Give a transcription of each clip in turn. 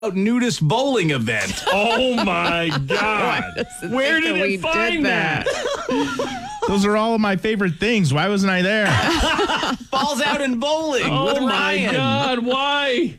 nudist bowling event. Oh, my God. Where did it find that? Those are all of my favorite things. Why wasn't I there? Balls out and bowling with Oh, my Ryan. God. Why?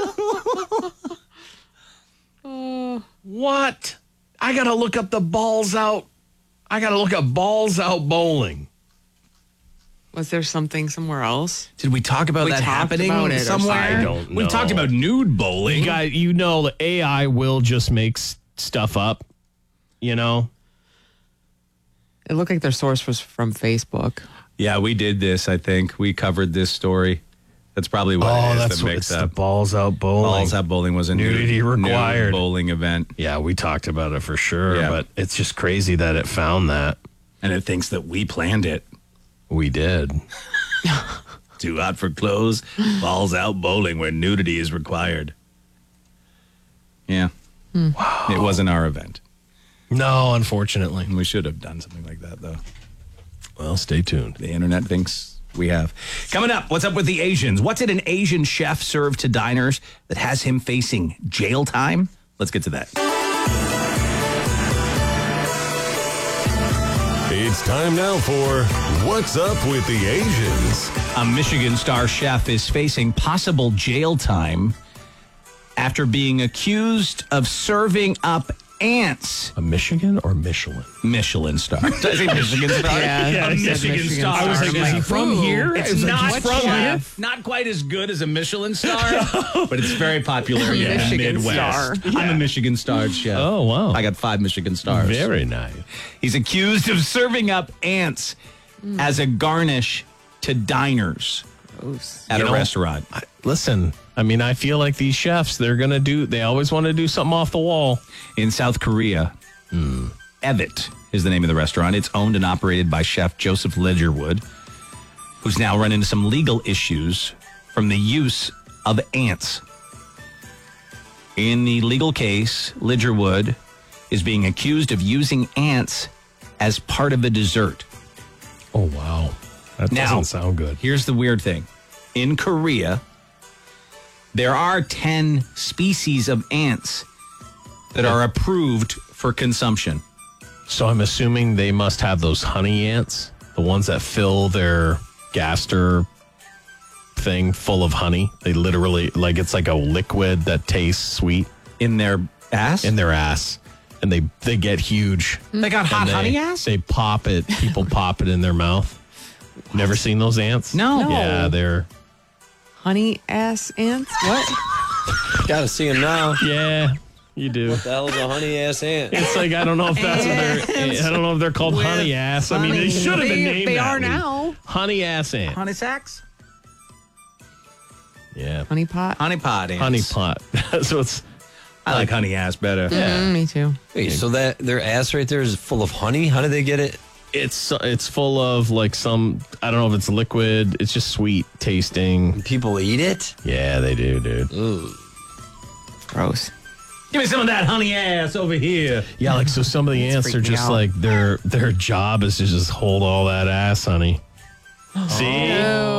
What? I got to look up the balls out. I got to look up balls out bowling. Was there something somewhere else? Did we talk about that talked happening about it or somewhere? something. I don't know. We talked about nude bowling. Guy, the AI will just make stuff up, you know? It looked like their source was from Facebook. Yeah, we did this, I think. We covered this story. That's probably what it is that's that what makes it's up. the balls out bowling. Balls out bowling was a Nudity required. nude bowling event. Yeah, we talked about it for sure, Yeah. but it's just crazy that it found that. And it thinks that we planned it. We did. Too hot for clothes, balls out bowling where nudity is required. Yeah. Wow. It wasn't our event. No, unfortunately. We should have done something like that, though. Well, stay tuned. The internet thinks we have. Coming up, what's up with the Asians? What's it an Asian chef served to diners that has him facing jail time? Let's get to that. It's time now for What's Up with the Asians? A Michigan star chef is facing possible jail time after being accused of serving up ants. A Michigan or Michelin? Michelin star. Did I say Michigan star? Yeah, a I said Michigan Michigan star. star. I was like, is he from here? It's Is not he from here? Not quite as good as a Michelin star, but it's very popular in the Michigan Midwest. star. I'm a Michigan starred chef. Oh, wow. I got 5 Michigan stars. Very nice. He's accused of serving up ants as a garnish to diners Gross. at a restaurant. Listen, I mean, I feel like these chefs, they always want to do something off the wall. In South Korea, Evet is the name of the restaurant. It's owned and operated by chef Joseph Ledgerwood, who's now run into some legal issues from the use of ants. In the legal case, Ledgerwood is being accused of using ants as part of a dessert. Oh, wow. That Now- doesn't sound good. Here's the weird thing. In Korea, there are 10 species of ants that are approved for consumption. So I'm assuming they must have those honey ants, the ones that fill their gaster thing full of honey. They literally, like, it's like a liquid that tastes sweet In their ass? in their ass. And they get huge. They got hot And honey ass? They pop it. People pop it in their mouth. Never seen those ants? No. Yeah, they're... Honey ass ants? What? Gotta see him now. Yeah, you do. The hell's a honey ass ant? It's like, I don't know if that's what they're... I don't know if they're called honey ass. I mean, they should have been named They that. are now. Honey ass ant. Honey sacks? Yeah. Honey pot? Honey pot ants. Honey pot. So it's... I like honey ass better. Me too. Wait, so that their ass right there is full of honey? How did they get it? It's full of like some, I don't know if it's liquid. It's just sweet tasting. People eat it? Yeah, they do, dude. Ooh. Gross. Give me some of that honey ass over here. Yeah, like so some of the ants are freaking just out. like their job is to just hold all that ass, honey. See?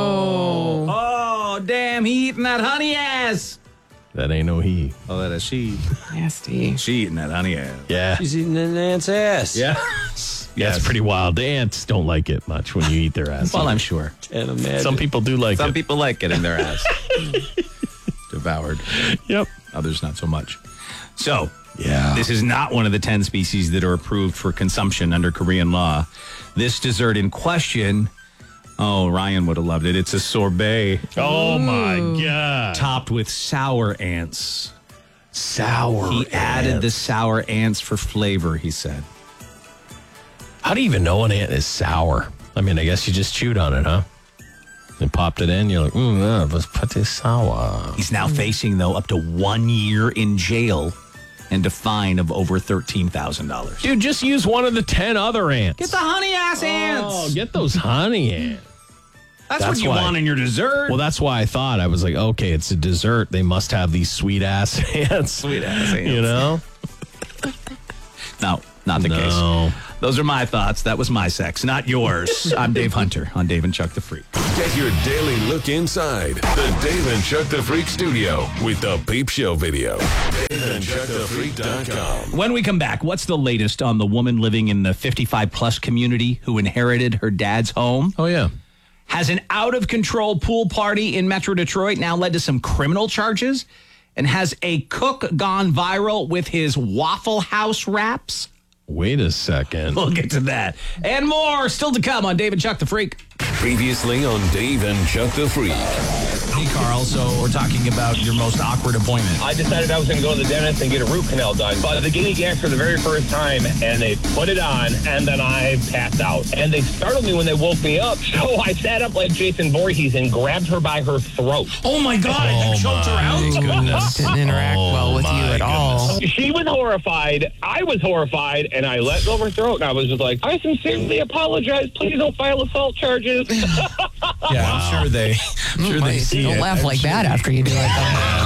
Oh, damn, he eating that honey ass. That ain't no he. Oh, that is she. Nasty. She eating that honey ass. Yeah. She's eating an ant's ass. Yeah. Yeah, it's pretty wild. The ants don't like it much when you eat their ass. Well, I'm sure. Can't imagine. Some people do like Some it. people like getting their ass devoured. Yep. Others not so much. So, Yeah. this is not one of the 10 species that are approved for consumption under Korean law. This dessert in question, oh, Ryan would have loved it. It's a sorbet Oh my God. topped with sour ants. Sour. He added the ants. sour ants for flavor, he said. How do you even know an ant is sour? I mean, I guess you just chewed on it, huh? And popped it in. You're like, let's put this sour. He's now facing, though, up to 1 year in jail and a fine of over $13,000. Dude, just use one of the 10 other ants. Get the honey ass ants. Oh, get those honey ants. That's what that's you why- want in your dessert. Well, that's why I thought. I was like, okay, it's a dessert. They must have these sweet ass ants. Sweet ass ants. You know? Now, Not the No. case. Those are my thoughts. That was my sex, not yours. I'm Dave Hunter on Dave and Chuck the Freak. Get your daily look inside the Dave and Chuck the Freak studio with the Peep Show video. DaveandChuckTheFreak.com. When we come back, what's the latest on the woman living in the 55-plus community who inherited her dad's home? Oh, yeah. Has an out-of-control pool party in Metro Detroit now led to some criminal charges? And has a cook gone viral with his Waffle House wraps? Wait a second. We'll get to that. And more still to come on Dave and Chuck the Freak. Previously on Dave and Chuck the Freak. Hey, Carl, so we're talking about your most awkward appointment. I decided I was going to go to the dentist and get a root canal done. But the guinea gagged for the very first time, and they put it on, and then I passed out. And they startled me when they woke me up. So I sat up like Jason Voorhees and grabbed her by her throat. Oh, my God. Oh, You choked her out? my goodness. Didn't interact well with you my at all. She was horrified. I was horrified, and I let go of her throat, and I was just like, I sincerely apologize. Please don't file assault charges. Yeah, I'm sure they see Don't it. laugh like that after you do it, though.